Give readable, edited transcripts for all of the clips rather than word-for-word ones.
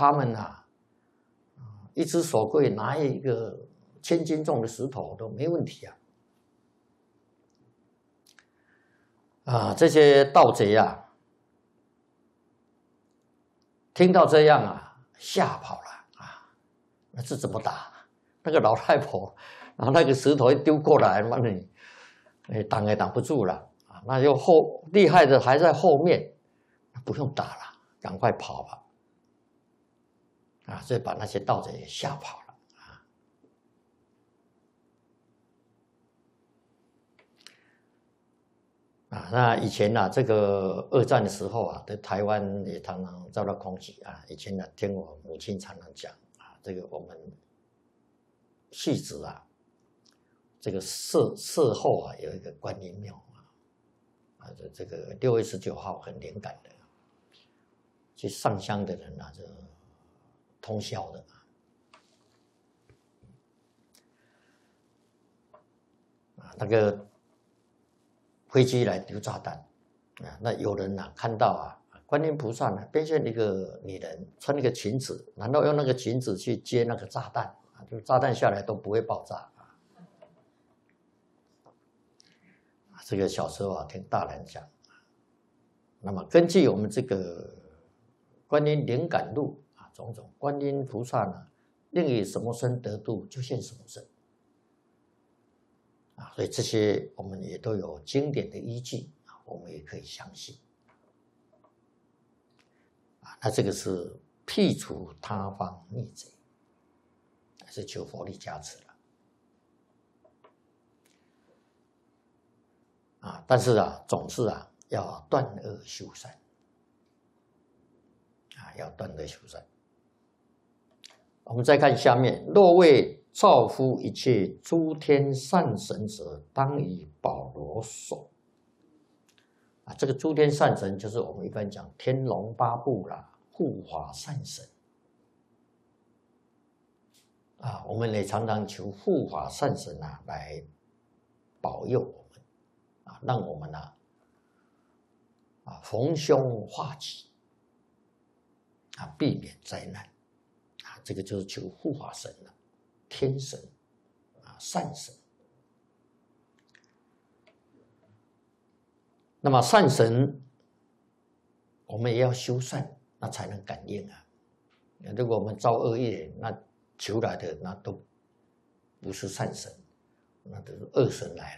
他们啊，一只手可以拿一个1000斤重的石头都没问题这些盗贼啊，听到这样啊，吓跑了那这怎么打？那个老太婆，然后那个石头一丢过来，妈的，挡也挡不住了那就厉害的还在后面，不用打了，赶快跑吧所以把那些盗贼也吓跑了那以前这个二战的时候在台湾也常常遭到攻击以前听我母亲常常讲这个我们戏子这个事后有一个观音庙这个6月19号很灵感的，去上香的人就通宵的那个飞机来丢炸弹那有人看到观音菩萨变现一个女人穿那个裙子，然后用那个裙子去接那个炸弹就炸弹下来都不会爆炸这个小时候听大人讲那么根据我们这个观音灵感录种种观音菩萨令以什么身得度就现什么身所以这些我们也都有经典的依据我们也可以相信那这个是辟除他方逆贼，是求佛力加持了但是总是要断恶修善要断恶修善。我们再看下面，若为造乎一切诸天善神者，当以宝罗手这个诸天善神就是我们一般讲天龙八部护法善神我们也常常求护法善神来保佑我们让我们逢凶化吉避免灾难这个就是求护法神天神善神。那么善神我们也要修善，那才能感应如果我们造恶业，那求来的那都不是善神，那都是恶神来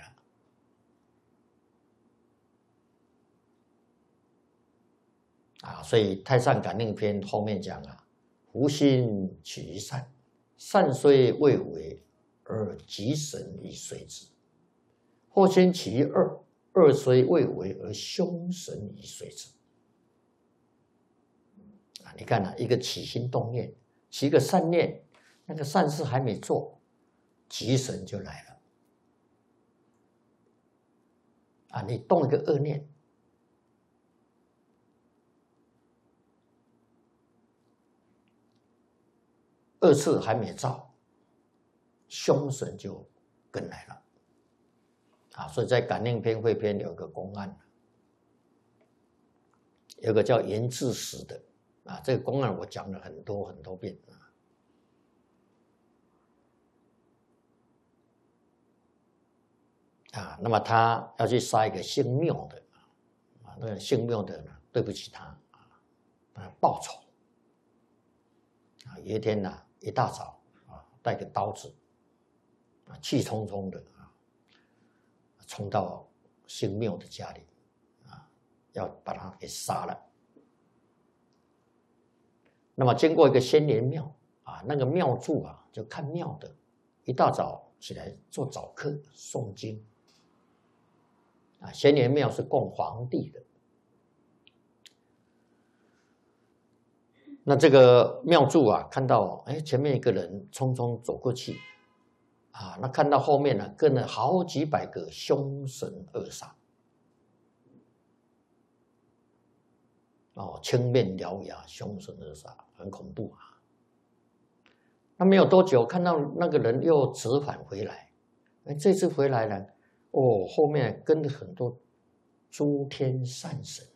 了所以太上感应篇后面讲福心起于善，善虽未为，而吉神以随之；祸心起于恶，恶虽未为，而凶神以随之。你看一个起心动念，起一个善念，那个善事还没做，吉神就来了你动一个恶念，恶事还没造，凶神就跟来了所以在感应篇会篇有个公案，有个叫严智史的这个公案我讲了很多遍那么他要去杀一个姓缪的那个姓缪的对不起他报仇有一天一大早带个刀子气冲冲的冲到姓缪的家里要把他给杀了。那么经过一个仙莲庙那个庙祝就看庙的一大早起来做早课诵经仙莲庙是供皇帝的，那这个庙祝看到前面一个人匆匆走过去那看到后面跟了好几百个凶神恶煞青面獠牙，凶神恶煞，很恐怖那没有多久，看到那个人又折返回来，这次回来了后面跟了很多诸天善神